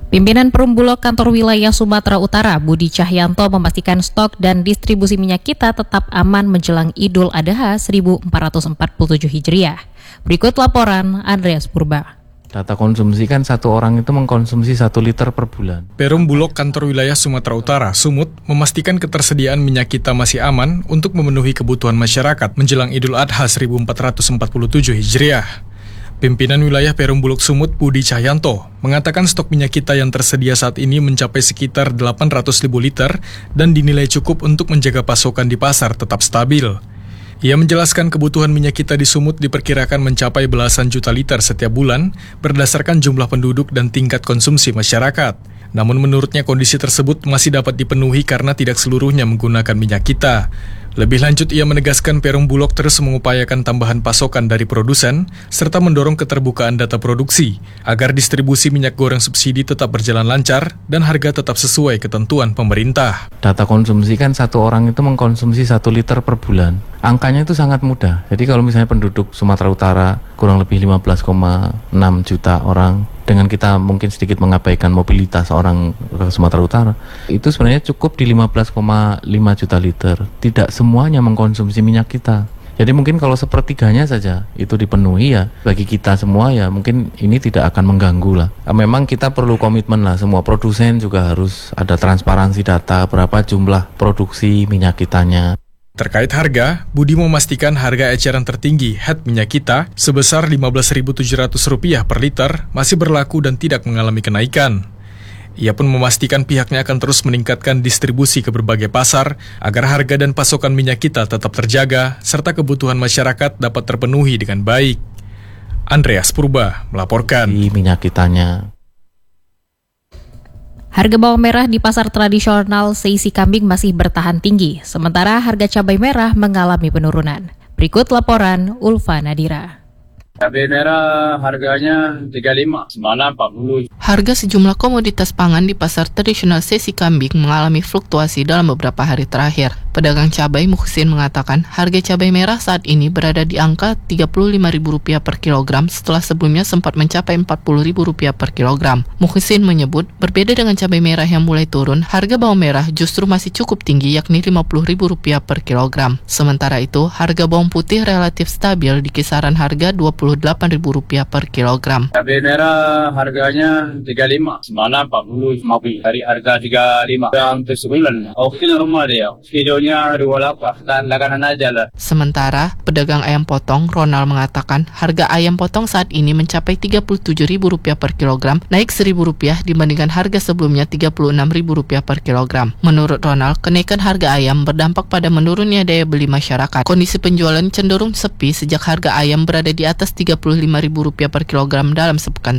Pimpinan Perum Bulog Kantor Wilayah Sumatera Utara, Budi Cahyanto, memastikan stok dan distribusi minyak kita tetap aman menjelang Idul Adha 1447 Hijriah. Berikut laporan Andreas Purba. Data konsumsi kan satu orang itu mengkonsumsi 1 liter per bulan. Perum Bulog Kantor Wilayah Sumatera Utara, Sumut, memastikan ketersediaan minyak kita masih aman untuk memenuhi kebutuhan masyarakat menjelang Idul Adha 1447 Hijriah. Pimpinan wilayah Perum Bulog Sumut, Budi Cahyanto, mengatakan stok minyak kita yang tersedia saat ini mencapai sekitar 800.000 liter dan dinilai cukup untuk menjaga pasokan di pasar tetap stabil. Ia menjelaskan kebutuhan minyak kita di Sumut diperkirakan mencapai belasan juta liter setiap bulan berdasarkan jumlah penduduk dan tingkat konsumsi masyarakat. Namun menurutnya kondisi tersebut masih dapat dipenuhi karena tidak seluruhnya menggunakan minyak kita. Lebih lanjut, ia menegaskan Perum Bulog terus mengupayakan tambahan pasokan dari produsen, serta mendorong keterbukaan data produksi, agar distribusi minyak goreng subsidi tetap berjalan lancar dan harga tetap sesuai ketentuan pemerintah. Data konsumsi kan satu orang itu mengkonsumsi 1 liter per bulan. Angkanya itu sangat mudah. Jadi kalau misalnya penduduk Sumatera Utara kurang lebih 15,6 juta orang, dengan kita mungkin sedikit mengabaikan mobilitas orang ke Sumatera Utara, itu sebenarnya cukup di 15,5 juta liter. Tidak semuanya mengkonsumsi minyak kita. Jadi mungkin kalau sepertiganya saja itu dipenuhi, ya bagi kita semua ya mungkin ini tidak akan mengganggu lah. Memang kita perlu komitmen lah, semua produsen juga harus ada transparansi data berapa jumlah produksi minyak kitanya. Terkait harga, Budi memastikan harga eceran tertinggi head minyak kita sebesar Rp15.700 per liter masih berlaku dan tidak mengalami kenaikan. Ia pun memastikan pihaknya akan terus meningkatkan distribusi ke berbagai pasar agar harga dan pasokan minyak kita tetap terjaga serta kebutuhan masyarakat dapat terpenuhi dengan baik. Andreas Purba melaporkan. Minyak kitanya. Harga bawang merah di pasar tradisional Seisi Kambing masih bertahan tinggi, sementara harga cabai merah mengalami penurunan. Berikut laporan Ulfa Nadira. Cabai merah harganya 35, semalam 40. Harga sejumlah komoditas pangan di pasar tradisional Seisi Kambing mengalami fluktuasi dalam beberapa hari terakhir. Pedagang cabai Muhsin mengatakan harga cabai merah saat ini berada di angka Rp35.000 per kilogram setelah sebelumnya sempat mencapai Rp40.000 per kilogram. Muhsin menyebut berbeda dengan cabai merah yang mulai turun, harga bawang merah justru masih cukup tinggi yakni Rp50.000 per kilogram. Sementara itu, harga bawang putih relatif stabil di kisaran harga Rp28.000 per kilogram. Cabai merah harganya 35, semalam 40, hari harga 35, hampir sebulan. Oke normal dia, kilonya 28, dan langganan aja lah. Sementara, pedagang ayam potong Ronald mengatakan harga ayam potong saat ini mencapai Rp37.000 per kilogram, naik Rp1.000 dibandingkan harga sebelumnya Rp36.000 per kilogram. Menurut Ronald, kenaikan harga ayam berdampak pada menurunnya daya beli masyarakat. Kondisi penjualan cenderung sepi sejak harga ayam berada di atas Rp35.000 per kilogram dalam sepekan